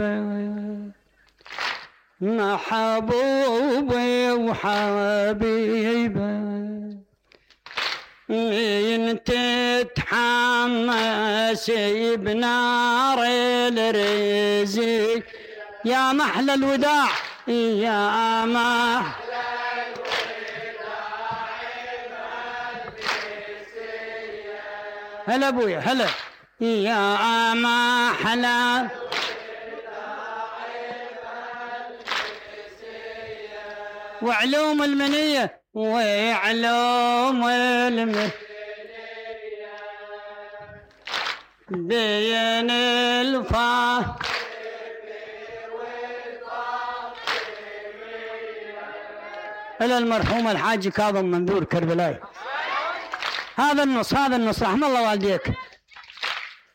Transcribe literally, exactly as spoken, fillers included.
محبوبي وحبيبي من تتحمس بنار الرزق يا محلى الوداع يا محلى الوداع هلا ابويا هلا يا محلى وعلوم المنية وعلوم المنية بين الفا إلى المرحوم الحاج كاظم منذور كربلاي. هذا النص هذا النص رحم الله والديك.